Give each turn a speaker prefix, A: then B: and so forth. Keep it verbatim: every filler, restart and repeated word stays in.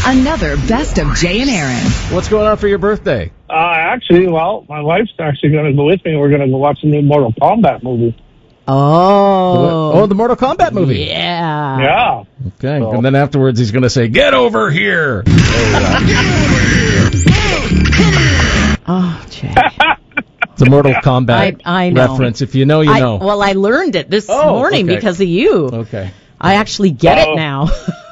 A: Another Best of Jay and Aaron.
B: What's going on for your birthday?
C: Uh, actually, well, my wife's actually going to go with me. We're going to go watch the new Mortal Kombat movie.
D: Oh.
B: Oh, the Mortal Kombat movie.
D: Yeah.
C: Yeah.
B: Okay.
C: So.
B: And then afterwards he's going to say, get over here.
D: Oh, Jay.
B: The Mortal Kombat
D: I, I know.
B: reference. If you know, you
D: I,
B: know.
D: well, I learned it this
B: Oh,
D: morning
B: okay.
D: because of you.
B: Okay.
D: I actually get
C: Oh.
D: it now.